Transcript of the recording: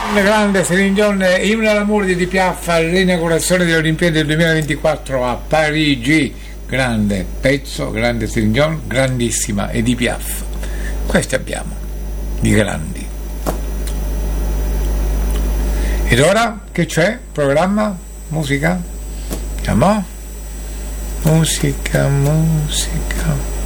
Grande Céline Dion, Inno all'amore di Piaf all'inaugurazione delle Olimpiadi del 2024 a Parigi. Grande pezzo, grande Céline Dion, grandissima Edith Piaf. Questi abbiamo di grandi. Ed ora che c'è? Programma? Musica? Musica.